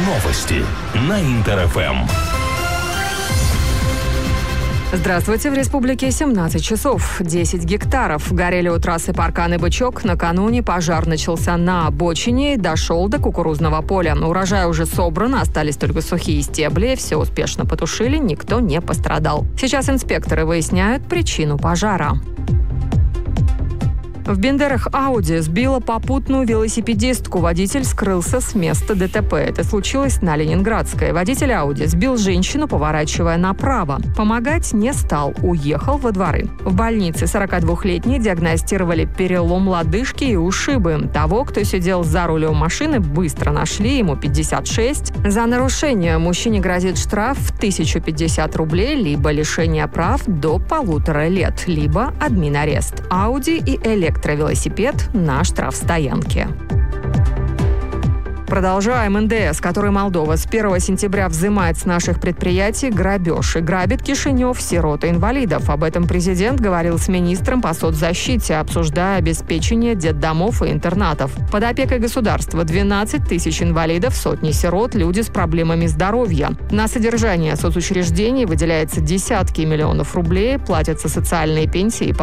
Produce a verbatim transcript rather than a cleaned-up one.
Новости на Интер-ФМ. Здравствуйте. В республике семнадцать часов. десять гектаров. Горели у трассы Паркан и Бычок. Накануне пожар начался на обочине и дошел до кукурузного поля. Урожай уже собран, остались только сухие стебли. Все успешно потушили, никто не пострадал. Сейчас инспекторы выясняют причину пожара. В Бендерах Ауди сбила попутную велосипедистку. Водитель скрылся с места ДТП. Это случилось на Ленинградской. Водитель Ауди сбил женщину, поворачивая направо. Помогать не стал, уехал во дворы. В больнице сорокадвухлетней диагностировали перелом лодыжки и ушибы. Того, кто сидел за рулем машины, быстро нашли, ему пятьдесят шесть. За нарушение мужчине грозит штраф в тысячу пятьдесят рублей, либо лишение прав до полутора лет, либо админарест. Ауди и электро Электровелосипед на штрафстоянке. Продолжаем. эн дэ эс, который Молдова с первого сентября взимает с наших предприятий грабеж и грабит Кишинев, сирот и инвалидов. Об этом президент говорил с министром по соцзащите, обсуждая обеспечение детдомов и интернатов. Под опекой государства двенадцать тысяч инвалидов, сотни сирот, люди с проблемами здоровья. На содержание соцучреждений выделяется десятки миллионов рублей, платятся социальные пенсии и